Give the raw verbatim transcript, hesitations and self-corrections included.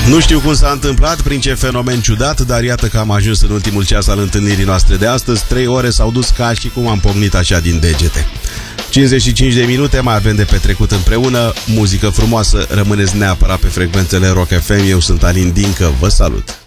Nu știu cum s-a întâmplat, prin ce fenomen ciudat, dar iată că am ajuns în ultimul ceas al întâlnirii noastre de astăzi. Trei ore s-au dus ca și cum am pornit așa din degete. cincizeci și cinci de minute mai avem de petrecut împreună. Muzică frumoasă, rămâneți neapărat pe frecvențele Rock F M. Eu sunt Alin Dincă, vă salut!